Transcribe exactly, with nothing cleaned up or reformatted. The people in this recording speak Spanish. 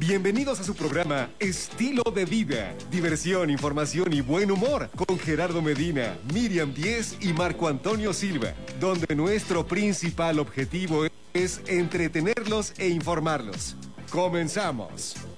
Bienvenidos a su programa Estilo de Vida, diversión, información y buen humor con Gerardo Medina, Miriam Diez y Marco Antonio Silva, donde nuestro principal objetivo es entretenerlos e informarlos. ¡Comenzamos!